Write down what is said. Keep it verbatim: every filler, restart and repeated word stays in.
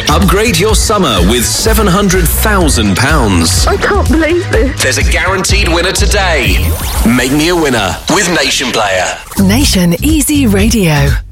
Upgrade your summer with seven hundred thousand pounds. I can't believe this. There's a guaranteed winner today. Make me a winner with Nation Player. Nation Easy Radio.